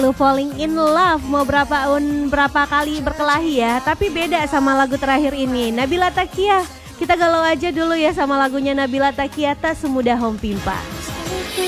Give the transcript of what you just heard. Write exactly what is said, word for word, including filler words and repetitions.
selalu falling in love. Mau berapa un, berapa kali berkelahi ya, tapi beda sama lagu terakhir ini. Nabila Takia, kita galau aja dulu ya sama lagunya Nabila Takia, Tak Semudah Home Pimpa.